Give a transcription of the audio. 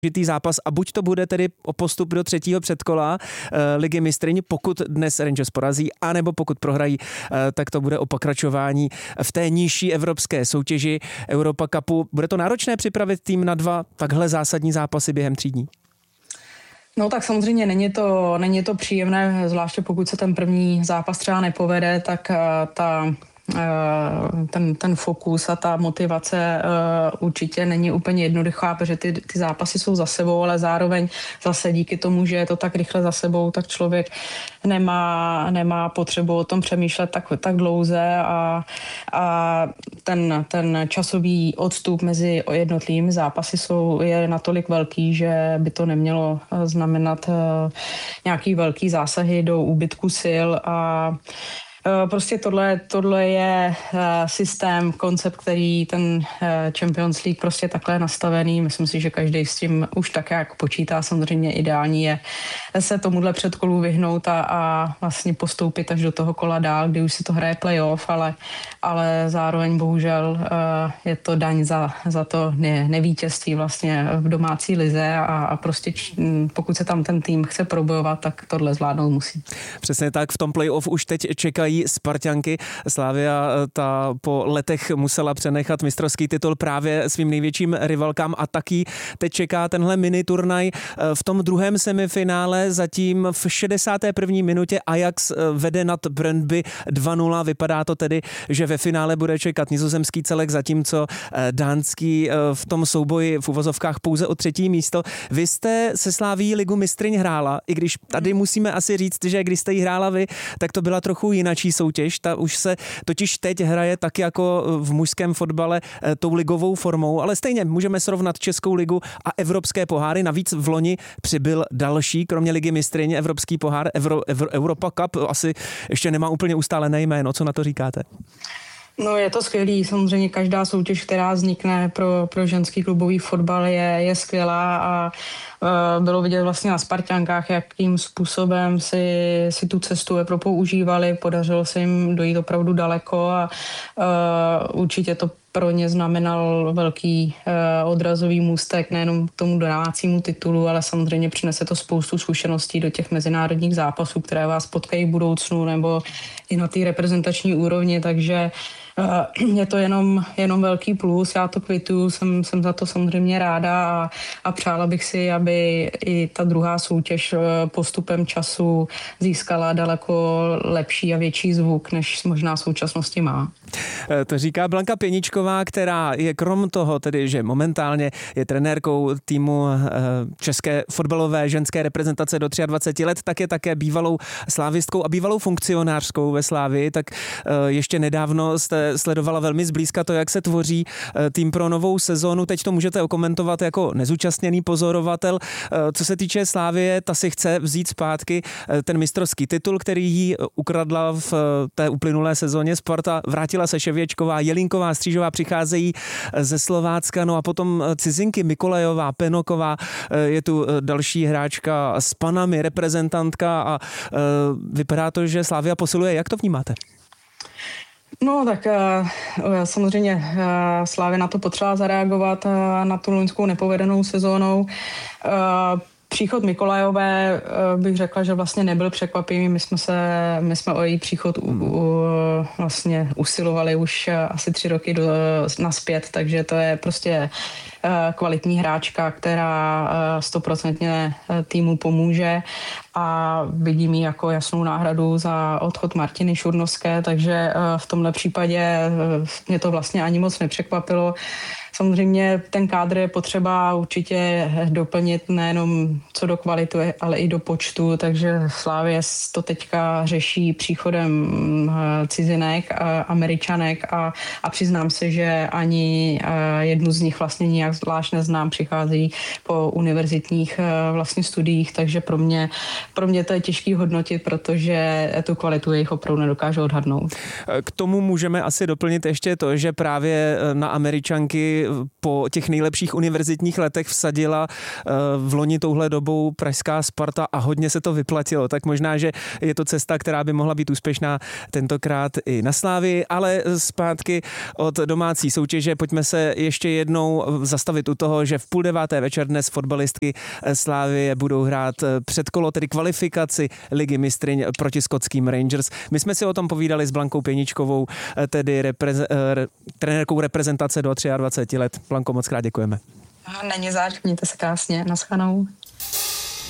důležitý zápas a buď to bude tedy o postup do třetího předkola Ligy mistryň, pokud dnes Rangers porazí, anebo pokud prohrají, tak to bude o pokračování v té nižší evropské soutěži Europa Cupu. Bude to náročné připravit tým na 2 takhle zásadní zápasy během 3 dní? No tak samozřejmě není to příjemné, zvláště pokud se ten první zápas třeba nepovede, tak ten fokus a ta motivace určitě není úplně jednoduchá, protože ty zápasy jsou za sebou, ale zároveň zase díky tomu, že je to tak rychle za sebou, tak člověk nemá potřebu o tom přemýšlet tak dlouze a ten časový odstup mezi jednotlivými zápasy je natolik velký, že by to nemělo znamenat nějaký velký zásahy do úbytku sil a prostě tohle je systém, koncept, který ten Champions League prostě takhle je nastavený. Myslím si, že každý s tím už tak jak počítá. Samozřejmě ideální je se tomuhle předkolu vyhnout a vlastně postoupit až do toho kola dál, kdy už se to hraje playoff, ale zároveň bohužel je to daň za to nevítězství vlastně v domácí lize a prostě pokud se tam ten tým chce probojovat, tak tohle zvládnout musí. Přesně tak, v tom playoff už teď čekají Sparťanky. Slavia ta po letech musela přenechat mistrovský titul právě svým největším rivalkám a taky teď čeká tenhle mini turnaj. V tom druhém semifinále zatím v 61. minutě Ajax vede nad Brøndby 2-0. Vypadá to tedy, že ve finále bude čekat nizozemský celek, zatímco dánský v tom souboji v uvozovkách pouze o 3. místo. Vy jste se Slavií Ligu mistryň hrála, i když tady musíme asi říct, že když jste jí hrála vy, tak to byla trochu jinačí soutěž. Ta už se totiž teď hraje tak jako v mužském fotbale tou ligovou formou, ale stejně můžeme srovnat Českou ligu a evropské poháry. Navíc v loni přibyl další, kromě Ligy mistryň, evropský pohár, Europa Cup. Asi ještě nemá úplně ustálené jméno. Co na to říkáte? No je to skvělý, samozřejmě každá soutěž, která vznikne pro ženský klubový fotbal je skvělá a bylo vidět vlastně na Sparťankách, jakým způsobem si tu cestu Evropou užívali, podařilo se jim dojít opravdu daleko a určitě to pro ně znamenal velký odrazový můstek nejenom k tomu domácímu titulu, ale samozřejmě přinese to spoustu zkušeností do těch mezinárodních zápasů, které vás potkají v budoucnu nebo i na té reprezentační úrovni, takže je to jenom velký plus, já to kvituju, jsem za to samozřejmě ráda a přála bych si, aby i ta druhá soutěž postupem času získala daleko lepší a větší zvuk, než možná v současnosti má. To říká Blanka Pěničková, která je krom toho, tedy, že momentálně je trenérkou týmu české fotbalové ženské reprezentace do 23 let, tak je také bývalou slávistkou a bývalou funkcionářskou ve Slavii, tak ještě nedávno jste sledovala velmi zblízka to, jak se tvoří tým pro novou sezónu. Teď to můžete okomentovat jako nezúčastněný pozorovatel. Co se týče Slavie, ta si chce vzít zpátky ten mistrovský titul, který jí ukradla v té uplynulé sezóně Sparta. Vrátila se Ševěčková, Jelínková, Střížová přicházejí ze Slovácka, no a potom cizinky Mikolajová, Penoková, je tu další hráčka s Panami, reprezentantka a vypadá to, že Slavia posiluje. Jak to vnímáte? No tak samozřejmě Slavia na to potřeba zareagovat na tu loňskou nepovedenou sezónou. Příchod Mikolajové bych řekla, že vlastně nebyl překvapivý. My jsme o její příchod vlastně usilovali už asi 3 roky naspět, takže to je prostě kvalitní hráčka, která 100% týmu pomůže a vidím ji jako jasnou náhradu za odchod Martiny Šurnovské, takže v tomhle případě mě to vlastně ani moc nepřekvapilo. Samozřejmě ten kádr je potřeba určitě doplnit nejenom co do kvality, ale i do počtu, takže Slavie to teďka řeší příchodem cizinek, Američanek a přiznám se, že ani jednu z nich vlastně nijak zvlášť neznám, přichází po univerzitních vlastně studiích, takže pro mě to je těžký hodnotit, protože tu kvalitu jejich opravdu nedokážu odhadnout. K tomu můžeme asi doplnit ještě to, že právě na Američanky si po těch nejlepších univerzitních letech vsadila v loni touhle dobou pražská Sparta a hodně se to vyplatilo. Tak možná, že je to cesta, která by mohla být úspěšná tentokrát i na Slávii, ale zpátky od domácí soutěže pojďme se ještě jednou zastavit u toho, že v 8:30 večer dnes fotbalistky Slávie budou hrát předkolo, tedy kvalifikaci Ligy mistryň proti skotským Rangers. My jsme si o tom povídali s Blankou Pěničkovou, tedy trenérkou reprezentace do 23 let. Blanko, moc krát děkujeme. Není zač, mějte se krásně, naschledanou.